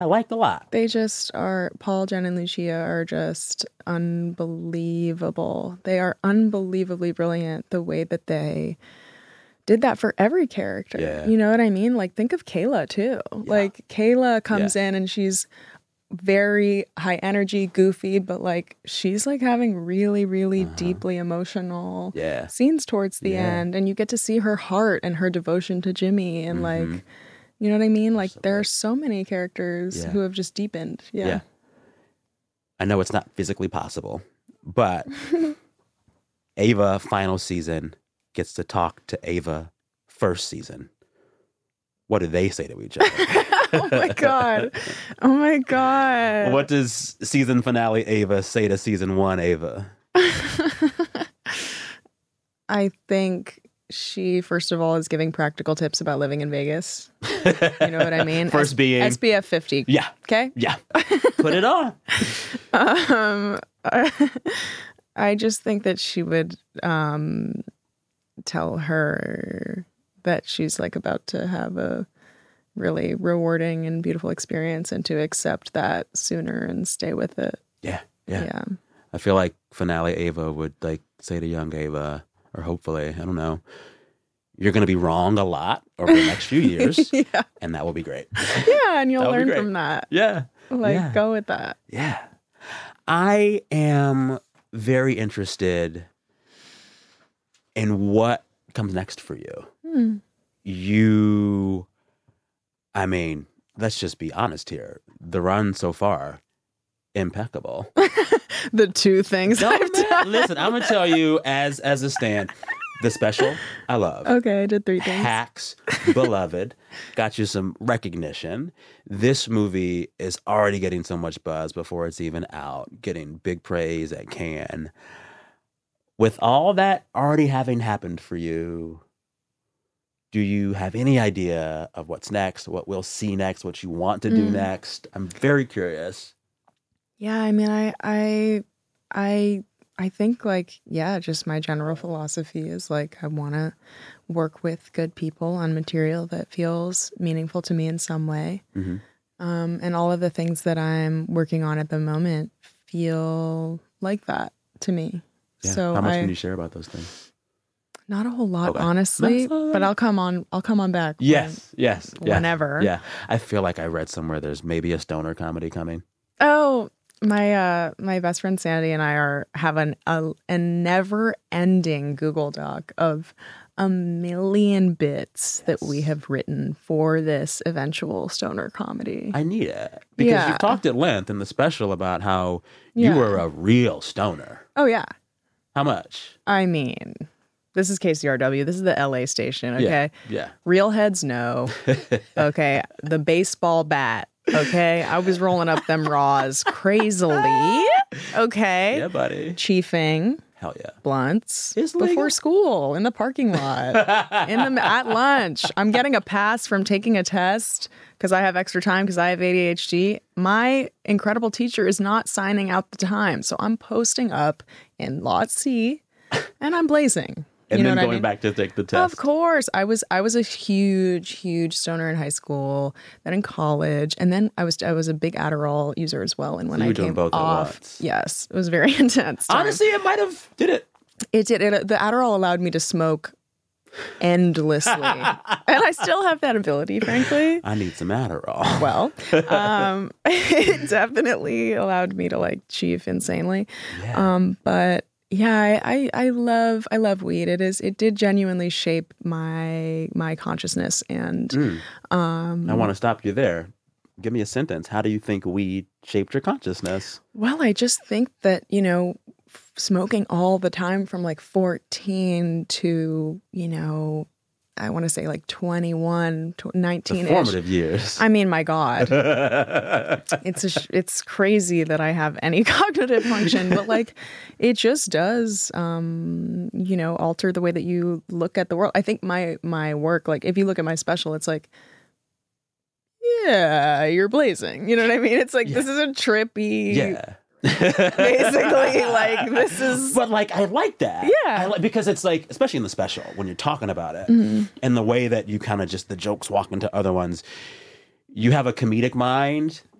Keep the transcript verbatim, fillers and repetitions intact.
I liked a lot. They just are, Paul, Jen, and Lucia are just unbelievable. They are unbelievably brilliant the way that they did that for every character. Yeah. You know what I mean? Like, think of Kayla, too. Yeah. Like, Kayla comes yeah. in and she's very high energy, goofy, but, like, she's, like, having really, really uh-huh. deeply emotional yeah. scenes towards the yeah. end. And you get to see her heart and her devotion to Jimmy and, mm-hmm. like... You know what I mean? Like, so there are so many characters yeah. who have just deepened. Yeah. yeah. I know it's not physically possible, but Ava final season gets to talk to Ava first season. What do they say to each other? Oh, my God. Oh, my God. What does season finale Ava say to season one Ava? I think... She, first of all, is giving practical tips about living in Vegas. You know what I mean? First S- being... S P F fifty. Yeah. Okay? Yeah. Put it on. um, I just think that she would um, tell her that she's, like, about to have a really rewarding and beautiful experience and to accept that sooner and stay with it. Yeah. Yeah. Yeah. I feel like finale Ava would, like, say to young Ava... Or hopefully, I don't know, you're going to be wrong a lot over the next few years. Yeah. And that will be great. Yeah, and you'll learn from that. Yeah. Like, yeah. go with that. Yeah. I am very interested in what comes next for you. Hmm. You, I mean, let's just be honest here. The run so far, impeccable. The two things no, I've man, done. Listen, I'm going to tell you as as a stand, the special, I love. Okay, I did three things. Hacks, beloved, got you some recognition. This movie is already getting so much buzz before it's even out, getting big praise at Cannes. With all that already having happened for you, do you have any idea of what's next, what we'll see next, what you want to do mm. next? I'm very curious. Yeah, I mean, I, I, I, I think like, yeah, just my general philosophy is like, I want to work with good people on material that feels meaningful to me in some way. Mm-hmm. Um, and all of the things that I'm working on at the moment feel like that to me. Yeah. So how much I, can you share about those things? Not a whole lot, okay. honestly, but I'll come on, I'll come on back. Yes, when, yes. Whenever. Yeah. yeah. I feel like I read somewhere there's maybe a stoner comedy coming. Oh, My uh, my best friend Sandy and I are have an, a, a never-ending Google Doc of a million bits yes. that we have written for this eventual stoner comedy. I need it. Because yeah. you've talked at length in the special about how you yeah. were a real stoner. Oh, yeah. How much? I mean, this is K C R W. This is the L A station, okay? Yeah. yeah. Real heads know. Okay. The baseball bat. Okay, I was rolling up them raws crazily. Okay. Yeah, buddy. Chiefing. Hell yeah. Blunts. It's before legal. School, in the parking lot, in the at lunch. I'm getting a pass from taking a test because I have extra time because I have A D H D. My incredible teacher is not signing out the time, so I'm posting up in lot C, and I'm blazing. And you know then what going I mean? back to take the test. Of course. I was I was a huge, huge stoner in high school, then in college, and then I was I was a big Adderall user as well. And when so you I were doing came both off, at once. Yes, it was very intense. Time. Honestly, it might have did it. It did. It, the Adderall allowed me to smoke endlessly, and I still have that ability, frankly. I need some Adderall. Well, um, it definitely allowed me to like chief insanely. Yeah. Um, but. Yeah, I, I, I love I love weed. It is it did genuinely shape my my consciousness and mm. um I want to stop you there. Give me a sentence. How do you think weed shaped your consciousness? Well, I just think that, you know, f- smoking all the time from like fourteen to, you know, I want to say like twenty-one to nineteen-ish. The formative years. I mean, my God. it's a sh- it's crazy that I have any cognitive function, but like it just does, um, you know, alter the way that you look at the world. I think my my work, like if you look at my special, it's like, yeah, you're blazing. You know what I mean? It's like, yeah. This is a trippy... Yeah. Basically, like, this is... But, like, I like that. Yeah. I like, because it's, like, especially in the special, when you're talking about it, mm-hmm. and the way that you kind of just, the jokes walk into other ones, you have a comedic mind,